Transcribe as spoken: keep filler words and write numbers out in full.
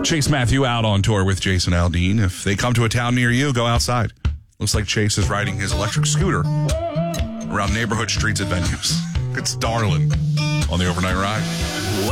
Chase Matthew out on tour with Jason Aldean. If they come to a town near you, go outside. Looks like Chase is riding his electric scooter around neighborhood streets at venues. It's darling on the overnight ride.